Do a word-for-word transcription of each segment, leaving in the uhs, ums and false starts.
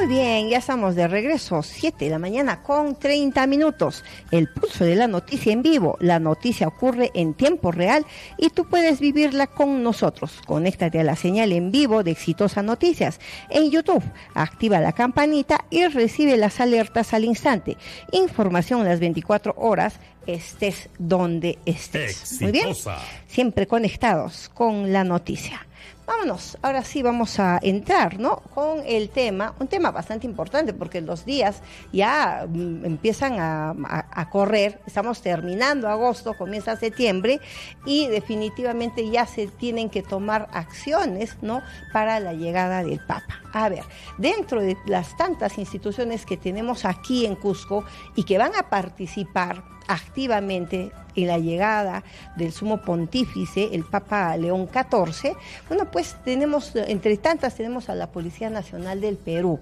bien, ya estamos de regreso, siete de la mañana con treinta minutos. El pulso de la noticia en vivo. La noticia ocurre en tiempo real y tú puedes vivirla con nosotros. Conéctate a la señal en vivo de Exitosa Noticias en YouTube. Activa la campanita y recibe las alertas al instante. Información las veinticuatro horas, estés donde estés. Exitosa. Muy bien, siempre conectados con la noticia. Vámonos, ahora sí vamos a entrar, ¿no?, con el tema, un tema bastante importante porque los días ya mm, empiezan a, a, a correr, estamos terminando agosto, comienza septiembre y definitivamente ya se tienen que tomar acciones, ¿no?, para la llegada del Papa. A ver, dentro de las tantas instituciones que tenemos aquí en Cusco y que van a participar activamente en la llegada del Sumo Pontífice, el Papa León catorce, bueno, pues tenemos, entre tantas, tenemos a la Policía Nacional del Perú,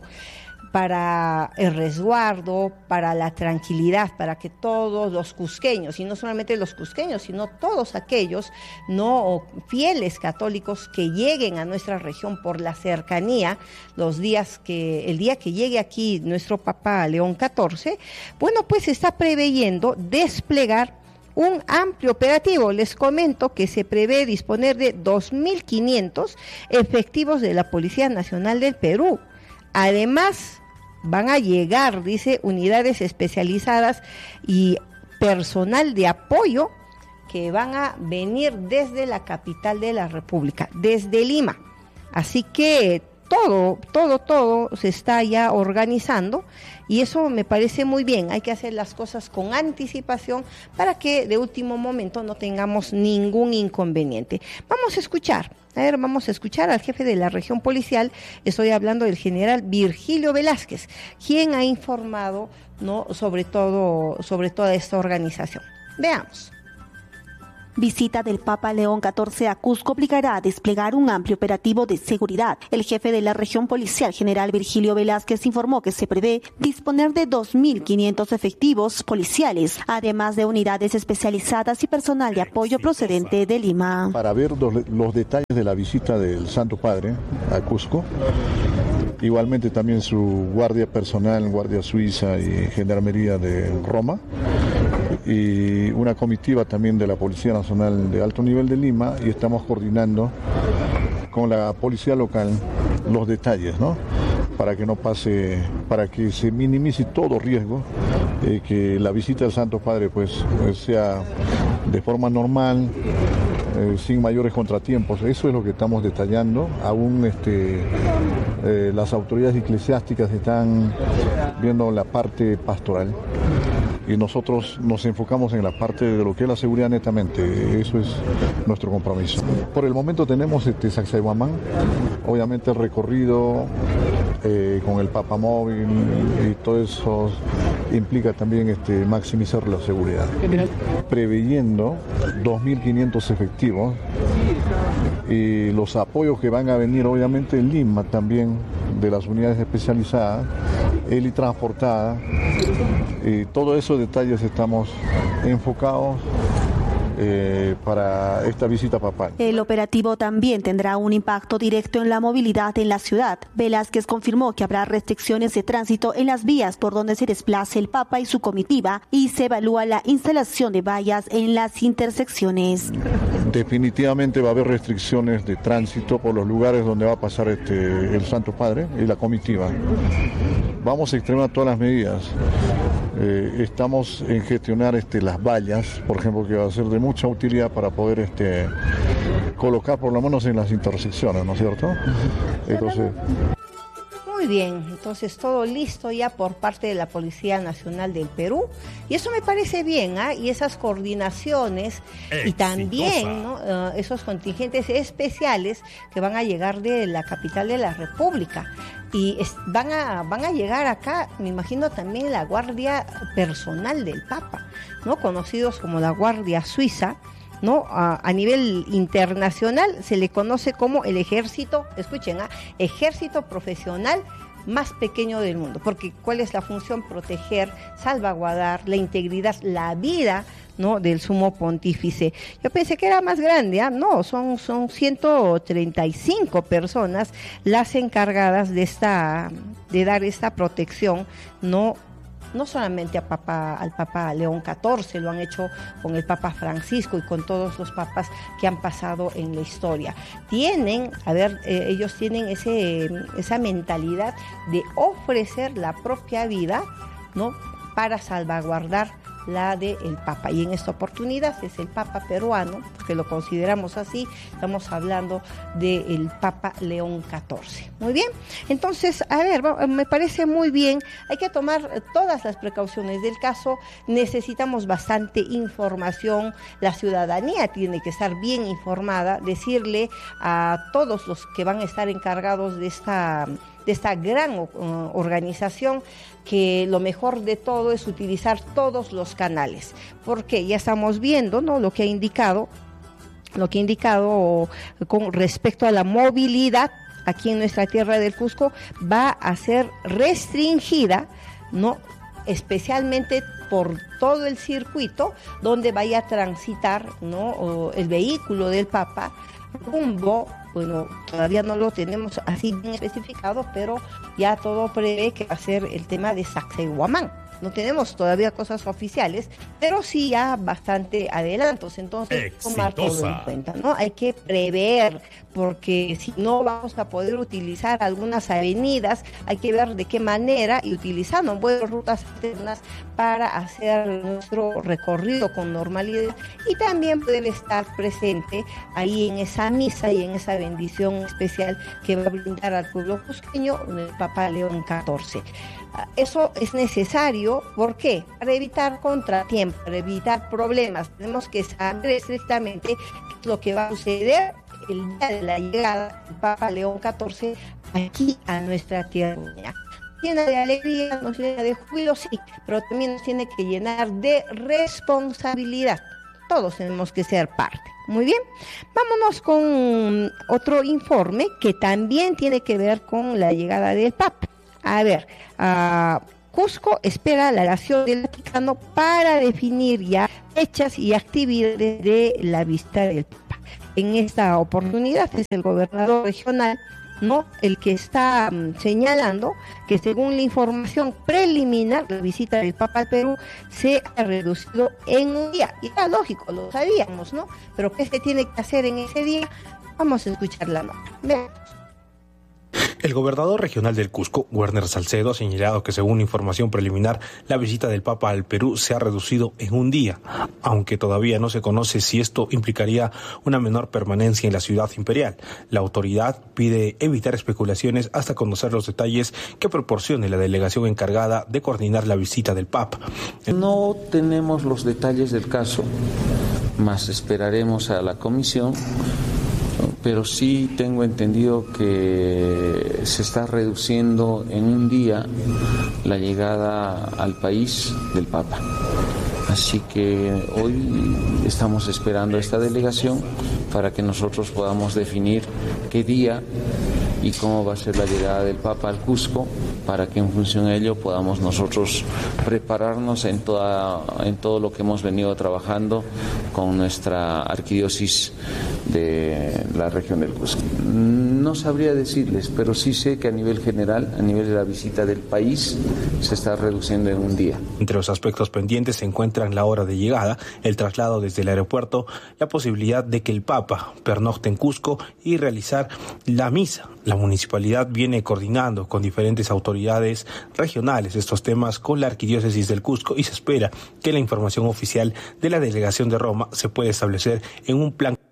para el resguardo, para la tranquilidad, para que todos los cusqueños, y no solamente los cusqueños, sino todos aquellos no fieles católicos que lleguen a nuestra región por la cercanía, los días que, el día que llegue aquí nuestro Papa León catorce, bueno, pues se está preveyendo desplegar un amplio operativo. Les comento que se prevé disponer de dos mil quinientos efectivos de la Policía Nacional del Perú. Además, van a llegar, dice, unidades especializadas y personal de apoyo que van a venir desde la capital de la República, desde Lima. Así que todo, todo, todo se está ya organizando y eso me parece muy bien. Hay que hacer las cosas con anticipación para que de último momento no tengamos ningún inconveniente. Vamos a escuchar. A ver, vamos a escuchar al jefe de la región policial, estoy hablando del general Virgilio Velázquez, quien ha informado, ¿no?, sobre todo, sobre toda esta organización. Veamos. Visita del Papa León catorce a Cusco obligará a desplegar un amplio operativo de seguridad. El jefe de la región policial, general Virgilio Velázquez, informó que se prevé disponer de dos mil quinientos efectivos policiales, además de unidades especializadas y personal de apoyo procedente de Lima. Para ver los, los detalles de la visita del Santo Padre a Cusco, igualmente también su guardia personal, guardia suiza y gendarmería de Roma, y una comitiva también de la Policía Nacional de Alto Nivel de Lima, y estamos coordinando con la policía local los detalles, ¿no?, para que no pase, para que se minimice todo riesgo, eh, que la visita del Santo Padre pues sea de forma normal, eh, sin mayores contratiempos. Eso es lo que estamos detallando. Aún este, eh, las autoridades eclesiásticas están viendo la parte pastoral y nosotros nos enfocamos en la parte de lo que es la seguridad netamente. Eso es nuestro compromiso. Por el momento tenemos este Sacsayhuamán, obviamente el recorrido eh, con el Papa Móvil y todo eso implica también este, maximizar la seguridad. Preveyendo dos mil quinientos efectivos y los apoyos que van a venir obviamente en Lima también de las unidades especializadas, helitransportadas, y todos esos detalles estamos enfocados Eh, para esta visita papal. El operativo también tendrá un impacto directo en la movilidad en la ciudad. Velázquez confirmó que habrá restricciones de tránsito en las vías por donde se desplace el Papa y su comitiva y se evalúa la instalación de vallas en las intersecciones. Definitivamente va a haber restricciones de tránsito por los lugares donde va a pasar este, el Santo Padre y la comitiva. Vamos a extremar todas las medidas. Eh, estamos en gestionar este, las vallas, por ejemplo, que va a ser de mucha utilidad para poder este, colocar por lo menos en las intersecciones, ¿no es cierto? Entonces... Muy bien, entonces todo listo ya por parte de la Policía Nacional del Perú y eso me parece bien, ¿ah? Y esas coordinaciones Exitosa. Y también, ¿no?, uh, esos contingentes especiales que van a llegar de la capital de la República y es, van a van a llegar acá, me imagino también la guardia personal del Papa, ¿no?, conocidos como la Guardia Suiza, ¿no? A, a nivel internacional se le conoce como el ejército, escuchen, ¿ah?, ejército profesional más pequeño del mundo. Porque ¿cuál es la función? Proteger, salvaguardar la integridad, la vida, ¿no?, del sumo pontífice. Yo pensé que era más grande, ¿eh? No, son, son ciento treinta y cinco personas las encargadas de esta, de dar esta protección, no no solamente a Papa, al Papa León catorce, lo han hecho con el Papa Francisco y con todos los papas que han pasado en la historia. Tienen, a ver, eh, ellos tienen ese, esa mentalidad de ofrecer la propia vida, ¿no?, para salvaguardar la del Papa. Y en esta oportunidad es el Papa peruano, porque lo consideramos así, estamos hablando del Papa León catorce. Muy bien, entonces, a ver, me parece muy bien, hay que tomar todas las precauciones del caso, necesitamos bastante información, la ciudadanía tiene que estar bien informada, decirle a todos los que van a estar encargados de esta... de esta gran uh, organización, que lo mejor de todo es utilizar todos los canales, porque ya estamos viendo, ¿no?, lo que ha indicado, lo que ha indicado con respecto a la movilidad aquí en nuestra tierra del Cusco, va a ser restringida, ¿no?, especialmente por todo el circuito donde vaya a transitar, ¿no?, el vehículo del Papa rumbo, bueno, todavía no lo tenemos así bien especificado, pero ya todo prevé que va a ser el tema de Sacsayhuamán. No tenemos todavía cosas oficiales, pero sí ya bastante adelantos, entonces tomar todo en cuenta, ¿no? Hay que prever, porque si no vamos a poder utilizar algunas avenidas, hay que ver de qué manera, y utilizando buenas rutas alternas para hacer nuestro recorrido con normalidad, y también poder estar presente ahí en esa misa y en esa bendición especial que va a brindar al pueblo cusqueño el Papa León catorce. Eso es necesario, ¿por qué? Para evitar contratiempos, para evitar problemas. Tenemos que saber estrictamente qué es lo que va a suceder el día de la llegada del Papa León catorce aquí a nuestra tierra. Llena de alegría, nos llena de júbilo, sí, pero también nos tiene que llenar de responsabilidad. Todos tenemos que ser parte. Muy bien, vámonos con otro informe que también tiene que ver con la llegada del Papa. A ver, uh, Cusco espera la oración del Vaticano para definir ya fechas y actividades de la visita del Papa. En esta oportunidad es el gobernador regional, ¿no?, el que está um, señalando que según la información preliminar, la visita del Papa al Perú se ha reducido en un día. Y era lógico, lo sabíamos, ¿no? Pero ¿qué se tiene que hacer en ese día? Vamos a escuchar la nota. Veamos. El gobernador regional del Cusco, Werner Salcedo, ha señalado que según información preliminar, la visita del Papa al Perú se ha reducido en un día, aunque todavía no se conoce si esto implicaría una menor permanencia en la ciudad imperial. La autoridad pide evitar especulaciones hasta conocer los detalles que proporcione la delegación encargada de coordinar la visita del Papa. No tenemos los detalles del caso, mas esperaremos a la comisión. Pero sí tengo entendido que se está reduciendo en un día la llegada al país del Papa. Así que hoy estamos esperando a esta delegación para que nosotros podamos definir qué día y cómo va a ser la llegada del Papa al Cusco, para que en función de ello podamos nosotros prepararnos en toda en todo lo que hemos venido trabajando con nuestra arquidiócesis de la región del Cusco. No sabría decirles, pero sí sé que a nivel general, a nivel de la visita del país, se está reduciendo en un día. Entre los aspectos pendientes se encuentran la hora de llegada, el traslado desde el aeropuerto, la posibilidad de que el Papa pernocte en Cusco y realizar la misa. La municipalidad viene coordinando con diferentes autoridades regionales estos temas con la arquidiócesis del Cusco y se espera que la información oficial de la delegación de Roma se pueda establecer en un plan